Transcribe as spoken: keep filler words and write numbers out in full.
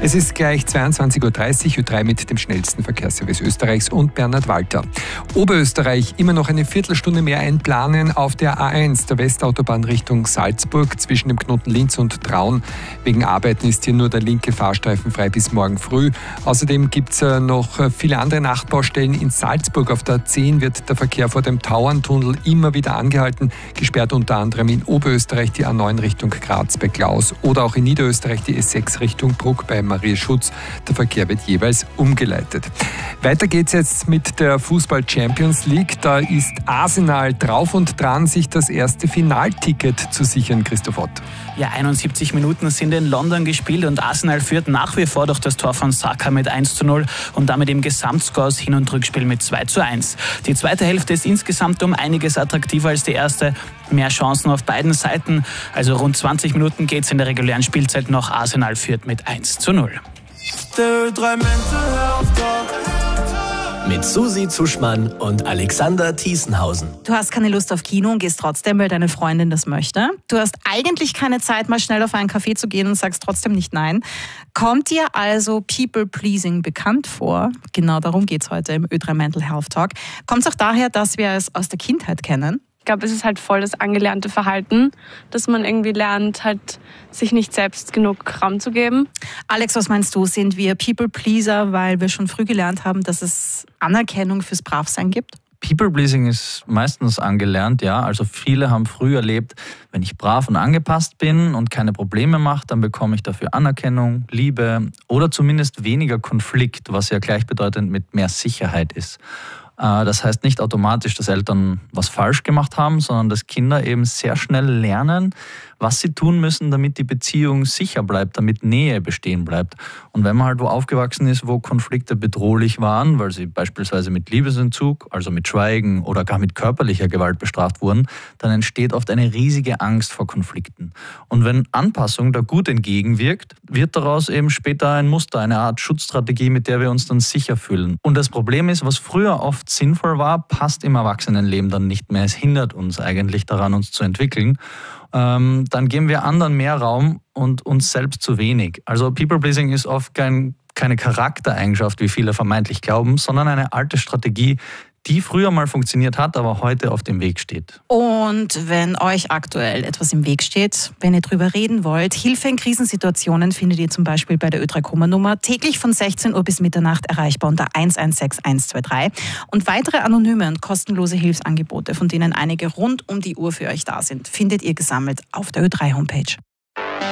Es ist gleich zweiundzwanzig Uhr dreißig, Ö drei mit dem schnellsten Verkehrsservice Österreichs und Bernhard Walter. Oberösterreich immer noch eine Viertelstunde mehr einplanen auf der A eins, der Westautobahn Richtung Salzburg, zwischen dem Knoten Linz und Traun. Wegen Arbeiten ist hier nur der linke Fahrstreifen frei bis morgen früh. Außerdem gibt es noch viele andere Nachbaustellen. In Salzburg auf der A zehn wird der Verkehr vor dem Tauerntunnel immer wieder angehalten. Gesperrt unter anderem in Oberösterreich die A neun Richtung Graz bei Klaus oder auch in Niederösterreich die S sechs Richtung Bruck bei Marieschutz. Der Verkehr wird jeweils umgeleitet. Weiter geht's jetzt mit der Fußball-Champions League. Da ist Arsenal drauf und dran, sich das erste Finalticket zu sichern, Christoph Ott. Ja, einundsiebzig Minuten sind in London gespielt und Arsenal führt nach wie vor durch das Tor von Saka mit eins zu null und damit im Gesamtscore aus Hin- und Rückspiel mit zwei zu eins. Die zweite Hälfte ist insgesamt um einiges attraktiver als die erste. Mehr Chancen auf beiden Seiten. Also rund zwanzig Minuten geht es in der regulären Spielzeit noch. Arsenal führt mit eins zu null. Mit Susi Zuschmann und Alexander Thiesenhausen. Du hast keine Lust auf Kino und gehst trotzdem, weil deine Freundin das möchte. Du hast eigentlich keine Zeit, mal schnell auf einen Café zu gehen und sagst trotzdem nicht nein. Kommt dir also People-Pleasing bekannt vor? Genau darum geht es heute im Ö drei Mental Health Talk. Kommt es auch daher, dass wir es aus der Kindheit kennen? Ich glaube, es ist halt voll das angelernte Verhalten, dass man irgendwie lernt, halt sich nicht selbst genug Raum zu geben. Alex, was meinst du? Sind wir People-Pleaser, weil wir schon früh gelernt haben, dass es Anerkennung fürs Bravsein gibt? People-Pleasing ist meistens angelernt, ja. Also viele haben früh erlebt, wenn ich brav und angepasst bin und keine Probleme mache, dann bekomme ich dafür Anerkennung, Liebe oder zumindest weniger Konflikt, was ja gleichbedeutend mit mehr Sicherheit ist. Das heißt nicht automatisch, dass Eltern was falsch gemacht haben, sondern dass Kinder eben sehr schnell lernen, was sie tun müssen, damit die Beziehung sicher bleibt, damit Nähe bestehen bleibt. Und wenn man halt wo aufgewachsen ist, wo Konflikte bedrohlich waren, weil sie beispielsweise mit Liebesentzug, also mit Schweigen oder gar mit körperlicher Gewalt bestraft wurden, dann entsteht oft eine riesige Angst vor Konflikten. Und wenn Anpassung da gut entgegenwirkt, wird daraus eben später ein Muster, eine Art Schutzstrategie, mit der wir uns dann sicher fühlen. Und das Problem ist, was früher oft sinnvoll war, passt im Erwachsenenleben dann nicht mehr. Es hindert uns eigentlich daran, uns zu entwickeln. Ähm, dann geben wir anderen mehr Raum und uns selbst zu wenig. Also People-Pleasing ist oft kein, keine Charaktereigenschaft, wie viele vermeintlich glauben, sondern eine alte Strategie, die früher mal funktioniert hat, aber heute auf dem Weg steht. Und wenn euch aktuell etwas im Weg steht, wenn ihr drüber reden wollt, Hilfe in Krisensituationen findet ihr zum Beispiel bei der Ö drei Komma-Nummer täglich von sechzehn Uhr bis Mitternacht erreichbar unter eins eins sechs eins zwei drei. Und weitere anonyme und kostenlose Hilfsangebote, von denen einige rund um die Uhr für euch da sind, findet ihr gesammelt auf der Ö drei Homepage.